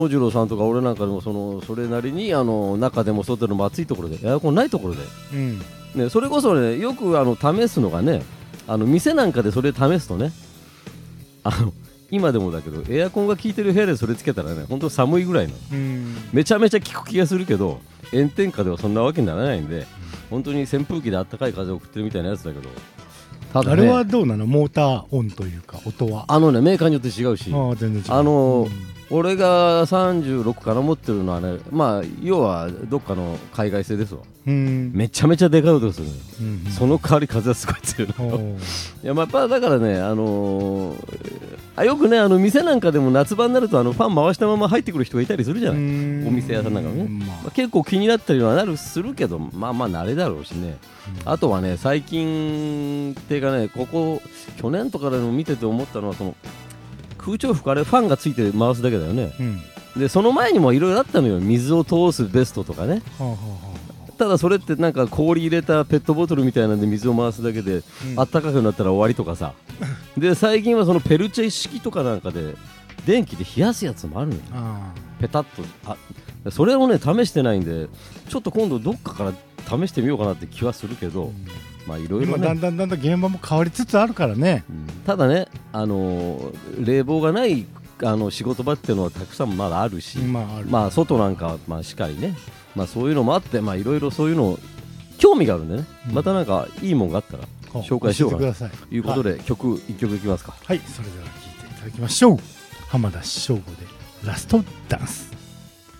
小次郎さんとか俺なんかでもそれなりに中でも外でも暑いところでエアコンないところで、ね、それこそねよく試すのがね店なんかでそれ試すとね今でもだけどエアコンが効いてる部屋でそれつけたらね本当寒いぐらいのめちゃめちゃ効く気がするけど炎天下ではそんなわけにならないんで本当に扇風機であったかい風を送ってるみたいなやつだけどただ、ね、 あれはどうなのモーターオンというか音はメーカーによって違うし全然違う俺が36から持ってるのはね要はどっかの海外製ですわめちゃめちゃでかい音がするのよ、その代わり風はすごい強いのいやだからねよくね店なんかでも夏場になるとファン回したまま入ってくる人がいたりするじゃないお店屋さんなんかね、結構気になったりはするけど慣れだろうしね、あとはね最近っていうかね去年とかでも見てて思ったのは空調服あれファンがついて回すだけだよね、でその前にもいろいろあったのよ水を通すベストとかね、ただそれってなんか氷入れたペットボトルみたいなんで水を回すだけで、あったかくなったら終わりとかさで最近はそのペルチェ式とかなんかで電気で冷やすやつもあるのよペタッとそれをね試してないんでちょっと今度どっかから試してみようかなって気はするけどいろいろねだんだん現場も変わりつつあるからね、 ただね冷房がない仕事場っていうのはたくさんまだあるし、外なんかはしっかりね、そういうのもあっていろいろそういうの興味があるんでね、またなんかいいもんがあったら紹介しようかなということで、曲1曲いきますか。 はい、それでは聴いていただきましょう。浜田省吾でラストダンス。